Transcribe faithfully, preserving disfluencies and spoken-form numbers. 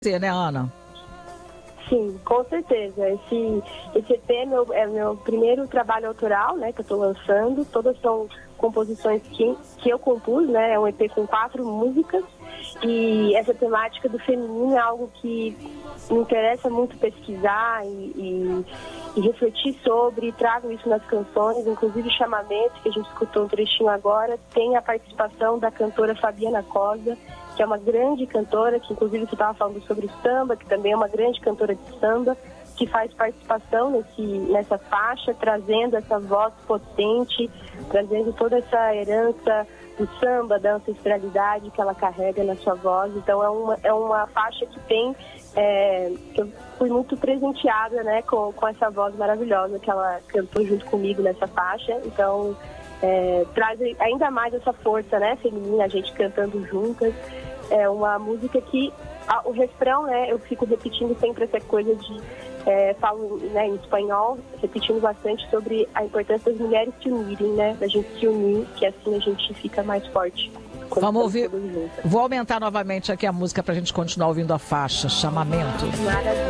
né, Ana? Sim, com certeza. Esse, esse E P é meu, é meu primeiro trabalho autoral, né, que eu estou lançando. Todas são composições que, que eu compus, né? É um E P com quatro músicas. E essa temática do feminino é algo que me interessa muito pesquisar e, e, e refletir sobre, e trago isso nas canções, inclusive Chamamento, que a gente escutou um trechinho agora, tem a participação da cantora Fabiana Cosa, que é uma grande cantora, que inclusive você estava falando sobre o samba, que também é uma grande cantora de samba, que faz participação nesse, nessa faixa, trazendo essa voz potente, trazendo toda essa herança do samba, da ancestralidade que ela carrega na sua voz. Então é uma, é uma faixa que tem, é, que eu fui muito presenteada, né, com, com essa voz maravilhosa que ela cantou junto comigo nessa faixa. Então é, traz ainda mais essa força, né, feminina, a gente cantando juntas. É uma música que a, o refrão, né, eu fico repetindo sempre essa coisa de É, falo, né, em espanhol, repetindo bastante sobre a importância das mulheres se unirem, né, da gente se unir, que assim a gente fica mais forte. Vamos ouvir. Vou aumentar novamente aqui a música pra gente continuar ouvindo a faixa, Chamamento. Maravilha.